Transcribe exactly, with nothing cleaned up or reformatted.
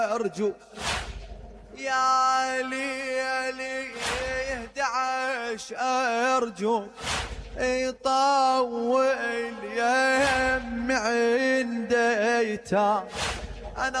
أرجو يا ليلي إحدى عشر أرجو يطول يم عندي